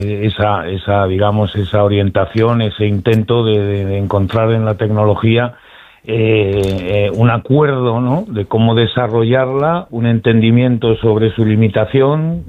digamos, esa orientación, ese intento de encontrar en la tecnología un acuerdo, ¿no?, de cómo desarrollarla, un entendimiento sobre su limitación,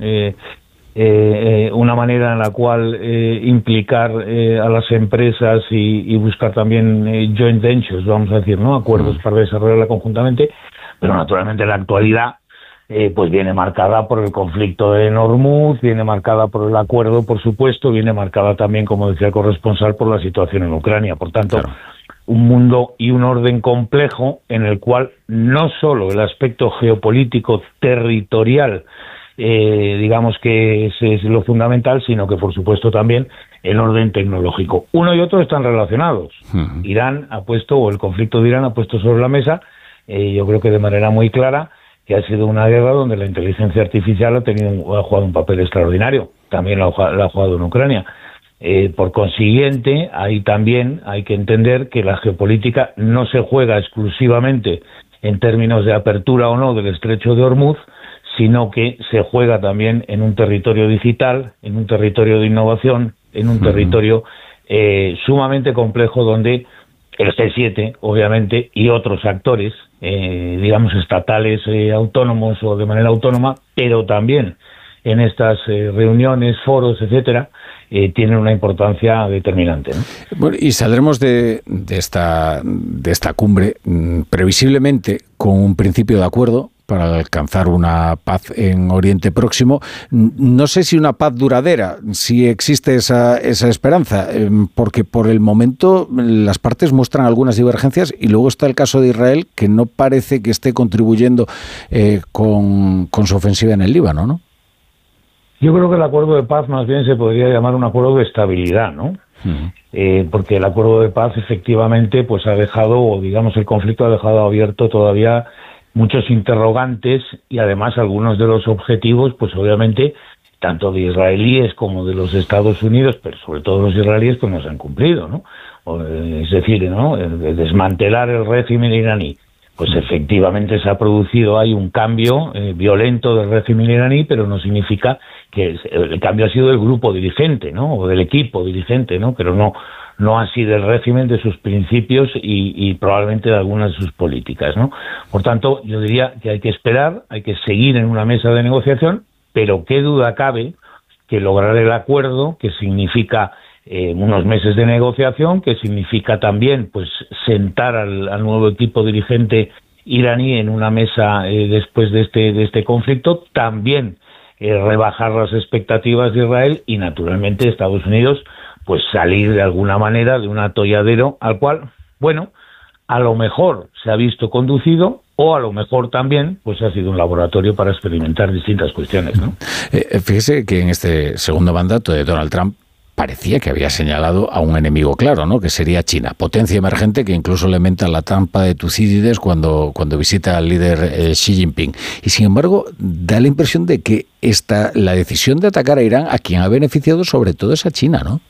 una manera en la cual implicar a las empresas y buscar también joint ventures, vamos a decir, ¿no?, acuerdos para desarrollarla conjuntamente, pero naturalmente la actualidad pues viene marcada por el conflicto de Hormuz, viene marcada por el acuerdo, por supuesto, viene marcada también, como decía el corresponsal, por la situación en Ucrania. Por tanto, claro, un mundo y un orden complejo en el cual no solo el aspecto geopolítico territorial, digamos que es lo fundamental, sino que, por supuesto, también el orden tecnológico. Uno y otro están relacionados. Irán ha puesto, o el conflicto de Irán ha puesto sobre la mesa, yo creo que de manera muy clara, que ha sido una guerra donde la inteligencia artificial ha jugado un papel extraordinario. También la ha jugado en Ucrania. Por consiguiente, ahí también hay que entender que la geopolítica no se juega exclusivamente en términos de apertura o no del estrecho de Hormuz, sino que se juega también en un territorio digital, en un territorio de innovación, en un territorio sumamente complejo donde el G7, obviamente, y otros actores, digamos, estatales, autónomos o de manera autónoma, pero también en estas reuniones, foros, etcétera, tienen una importancia determinante, ¿no? Bueno, y saldremos de esta cumbre previsiblemente con un principio de acuerdo para alcanzar una paz en Oriente Próximo. No sé si una paz duradera, si existe esa esperanza, porque por el momento las partes muestran algunas divergencias y luego está el caso de Israel, que no parece que esté contribuyendo con su ofensiva en el Líbano, ¿no? Yo creo que el acuerdo de paz más bien se podría llamar un acuerdo de estabilidad, ¿no? Porque el acuerdo de paz efectivamente pues ha dejado, o digamos el conflicto ha dejado abierto todavía muchos interrogantes, y además algunos de los objetivos, pues obviamente, tanto de israelíes como de los Estados Unidos, pero sobre todo los israelíes, pues no se han cumplido, ¿no? Es decir, ¿no?, desmantelar el régimen iraní. Pues efectivamente se ha producido, hay un cambio violento del régimen iraní, pero no significa que el cambio ha sido del grupo dirigente, ¿no?, o del equipo dirigente, ¿no?, pero no así del régimen, de sus principios y probablemente de algunas de sus políticas, ¿no? Por tanto, yo diría que hay que esperar, hay que seguir en una mesa de negociación, pero qué duda cabe que lograr el acuerdo, que significa unos meses de negociación, que significa también pues sentar al nuevo equipo dirigente iraní en una mesa después de este conflicto, también rebajar las expectativas de Israel y naturalmente Estados Unidos pues salir de alguna manera de un atolladero al cual, bueno, a lo mejor se ha visto conducido, o a lo mejor también pues ha sido un laboratorio para experimentar distintas cuestiones, ¿no? Fíjese que en este segundo mandato de Donald Trump parecía que había señalado a un enemigo claro, ¿no?, que sería China, potencia emergente que incluso le menta la trampa de Tucídides cuando visita al líder Xi Jinping. Y sin embargo, da la impresión de que la decisión de atacar a Irán, a quien ha beneficiado sobre todo es a China, ¿no?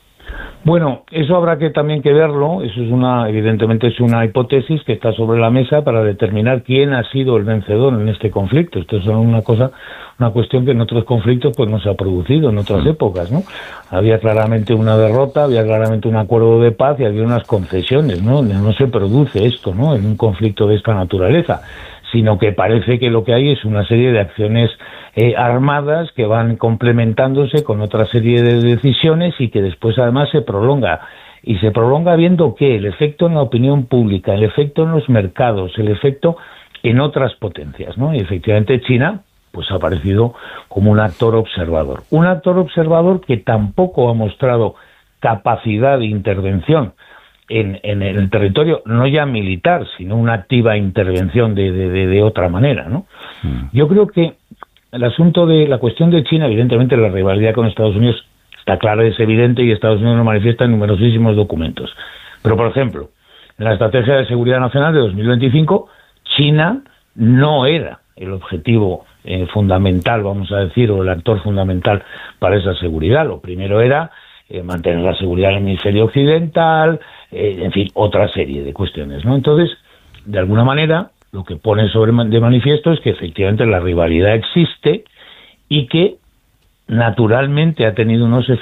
Bueno, eso habrá que también que verlo. Eso es evidentemente es una hipótesis que está sobre la mesa para determinar quién ha sido el vencedor en este conflicto. Esto es una cuestión que en otros conflictos pues no se ha producido en otras épocas, ¿no? Había claramente una derrota, había claramente un acuerdo de paz y había unas concesiones, ¿no? No se produce esto, ¿no?, en un conflicto de esta naturaleza, sino que parece que lo que hay es una serie de acciones armadas que van complementándose con otra serie de decisiones y que después además se prolonga. Y se prolonga viendo que el efecto en la opinión pública, el efecto en los mercados, el efecto en otras potencias, ¿no? Y efectivamente China pues ha aparecido como un actor observador. Un actor observador que tampoco ha mostrado capacidad de intervención en el territorio, no ya militar, sino una activa intervención de otra manera, ¿no? Yo creo que la cuestión de China, evidentemente la rivalidad con Estados Unidos está clara, es evidente, y Estados Unidos lo manifiesta en numerosísimos documentos. Pero, por ejemplo, en la Estrategia de Seguridad Nacional de 2025, China no era el objetivo fundamental, vamos a decir, o el actor fundamental para esa seguridad. Lo primero era mantener la seguridad en el hemisferio occidental, en fin, otra serie de cuestiones, ¿no? Entonces, de alguna manera, lo que pone de manifiesto es que efectivamente la rivalidad existe y que naturalmente ha tenido unos efectos